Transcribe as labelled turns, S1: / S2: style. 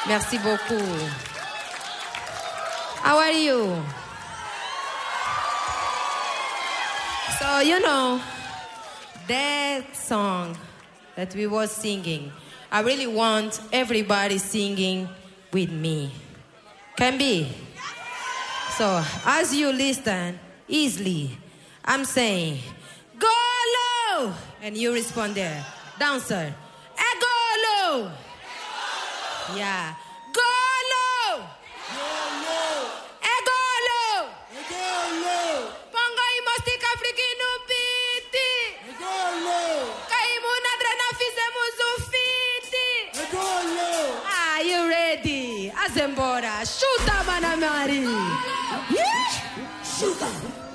S1: Merci beaucoup. How are you? So, you know, that song that we were singing, I really want everybody singing with me. Can be? So, as you listen, easily, I'm saying, go low! And you respond there. Dancer, go low! Yeah. Go low! Go low! Pongo y mostica africano piti! Kaimu nadra na fizemos fiti! Are you ready? Azembora, chuta, Manamari!
S2: Chuta!